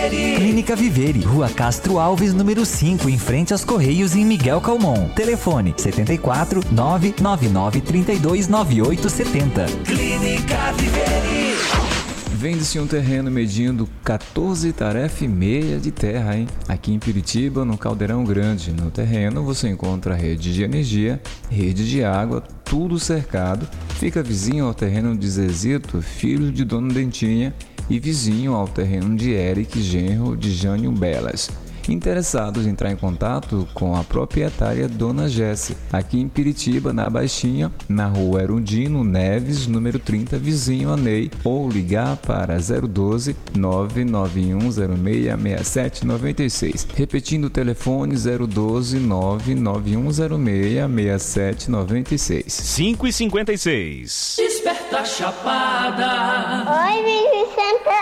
Vivere. Clínica Vivere, Rua Castro Alves, número 5, em frente aos Correios, em Miguel Calmon. Telefone 74 999 32 9870. Clínica Vivere. Vende-se um terreno medindo 14 tarefa e meia de terra, hein? Aqui em Piritiba, no Caldeirão Grande. No terreno você encontra rede de energia, rede de água, tudo cercado. Fica vizinho ao terreno de Zezito, filho de Dona Dentinha, e vizinho ao terreno de Eric, genro de Jânio Belas. Interessados em entrar em contato com a proprietária Dona Jéssica, aqui em Piritiba, na Baixinha, na rua Erundino Neves, número 30, vizinho a Ney, ou ligar para 012 991066796. Repetindo o telefone 012 991066796. 5h56. Desperta Chapada. Oi, Vicente.